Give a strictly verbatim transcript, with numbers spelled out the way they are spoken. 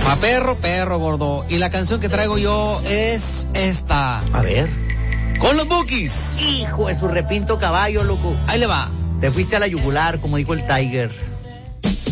Pa' perro, perro, gordo. Y la canción que traigo yo es esta. A ver. Con los Bukis. Hijo de su repinto caballo, loco. Ahí le va. Te fuiste a la yugular, como dijo el Tiger.